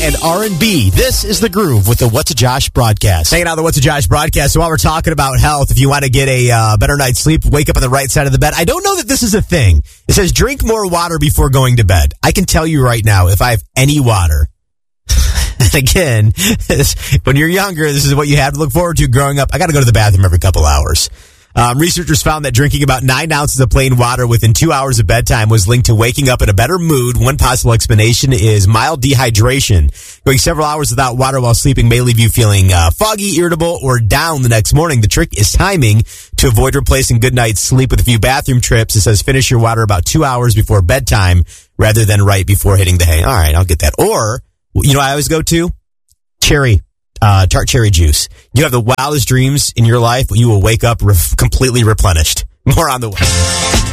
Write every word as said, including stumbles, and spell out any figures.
and R and B. This is The Groove with the What's a Josh broadcast. Hanging out on the What's a Josh broadcast. So while we're talking about health, if you want to get a uh, better night's sleep, wake up on the right side of the bed. I don't know that this is a thing. It says drink more water before going to bed. I can tell you right now, if I have any water, and again, this, when you're younger, this is what you have to look forward to growing up. I got to go to the bathroom every couple hours. Um, researchers found that drinking about nine ounces of plain water within two hours of bedtime was linked to waking up in a better mood. One possible explanation is mild dehydration. Going several hours without water while sleeping may leave you feeling uh, foggy, irritable, or down the next morning. The trick is timing to avoid replacing good night's sleep with a few bathroom trips. It says finish your water about two hours before bedtime rather than right before hitting the hay. All right, I'll get that. Or, you know what I always go to? Cherry. Uh, tart cherry juice. You have the wildest dreams in your life, but you will wake up re- completely replenished. More on the way.